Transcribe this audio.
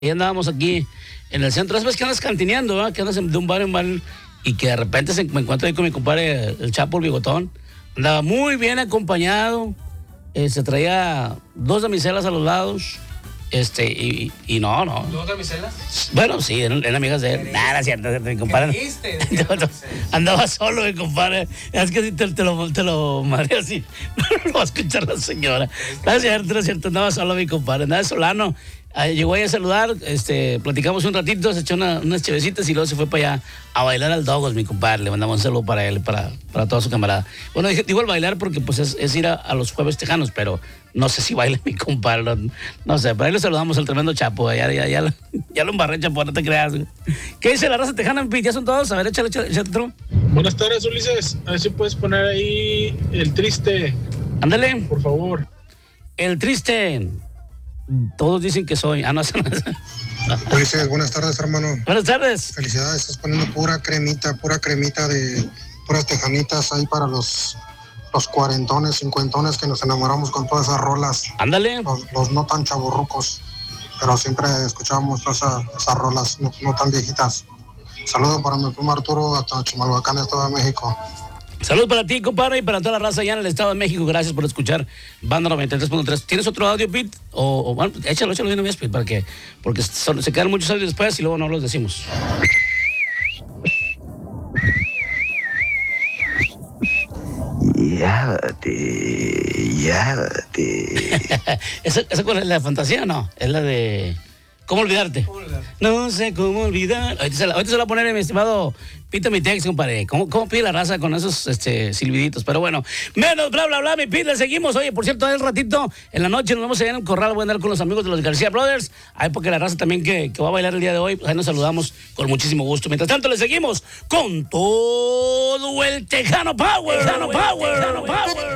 Y andábamos aquí en el centro. ¿Sabes que andas cantineando, ¿verdad? Que andas de un bar en bar y que de repente me encuentro ahí con mi compadre, el Chapo, el Bigotón. Andaba muy bien acompañado. Se traía 2 damiselas a los lados. Y no. ¿Dos damiselas? Bueno, sí, eran amigas de él. Nada, cierto, mi compadre. ¿Qué Andaba solo, mi compadre. Es que si te lo madre así, no lo va a escuchar la señora. No es cierto, andaba solo mi compadre, andaba solano. Llegó ahí a saludar, platicamos un ratito, se echó unas chevecitas y luego se fue para allá a bailar al Dogos, mi compadre. Le mandamos un saludo para él, para toda su camarada. Bueno, digo al bailar porque pues es ir a los jueves tejanos, pero no sé si baila mi compadre, no sé, pero ahí le saludamos al tremendo Chapo, ya lo embarré, Chapo, no te creas. ¿Qué dice la raza tejana, mi? ¿Ya son todos? A ver, échale otro. Buenas tardes, Ulises, a ver si puedes poner ahí el triste. Ándale. Por favor. El triste. Todos dicen que soy. No. Ulises, buenas tardes, hermano. Buenas tardes. Felicidades, estás poniendo pura cremita de puras tejanitas ahí para los cuarentones, cincuentones que nos enamoramos con todas esas rolas. Ándale. Los no tan chavorrucos, pero siempre escuchábamos todas esas rolas no tan viejitas. Saludos para mi primo Arturo hasta Chimalhuacán, Estado de México. Saludos para ti, compadre, y para toda la raza allá en el Estado de México. Gracias por escuchar Banda 93.3. ¿Tienes otro audio, Pete? Bueno, échalo de una vez, Pete, porque se quedan muchos audios después y luego no los decimos. Llévate. ¿Esa cuál es la fantasía o no? Es la de... ¿Cómo olvidarte? No sé cómo olvidar. Ahorita se la voy a poner, mi estimado Pita mi text, compadre. ¿Cómo pide la raza con esos silbiditos? Pero bueno, menos bla, bla, bla, mi Pita, seguimos. Oye, por cierto, el ratito, en la noche nos vamos allá en el corral. Voy a andar con los amigos de los García Brothers. Ahí porque la raza también que va a bailar el día de hoy, pues ahí nos saludamos con muchísimo gusto. Mientras tanto, le seguimos con todo el Tejano Power. Tejano Power.